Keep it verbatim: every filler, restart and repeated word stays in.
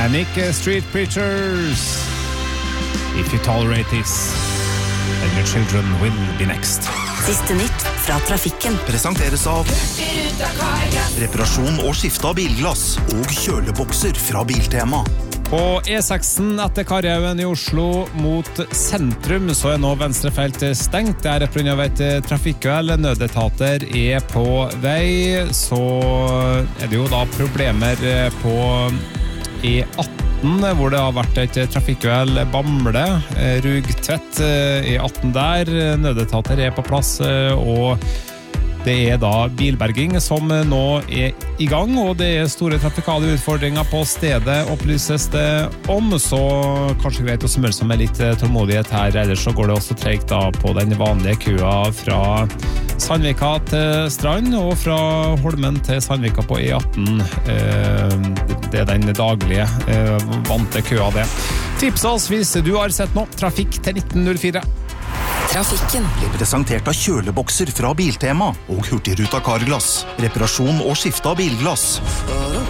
Manic Street Preachers. If you tolerate this, then your children will be next. Siste nytt fra trafikken. Presenteres av reparasjon og skifte av bilglass og kjølebokser fra Biltema. På E seks etter Karjehaugen i Oslo mot sentrum så er nå venstre felt stengt. Det er på grunn av et trafikkuhell. Nødetater er på vei. Så er det jo da problemer på E atten, hvor det har vært et trafikkuhell. Bamble, Rugtvedt, E atten der. Nødetater er på plass, og det er da bilberging som nå er i gang, og det er store trafikale utfordringer på stedet, opplyses det om, så kanskje greit å smøre seg med litt tålmodighet her, ellers så går det også tregt da på den vanlige køa fra Sandvika til Strand, og fra Holmen til Sandvika på E atten. Det er den daglige vante køa det. Tips oss hvis du har sett noe. Trafikk til nitten null fire. Trafikken Blir presentert av kjølebokser fra Biltema og Hurtigruta Carglass. Reparasjon og skifte av bilglass.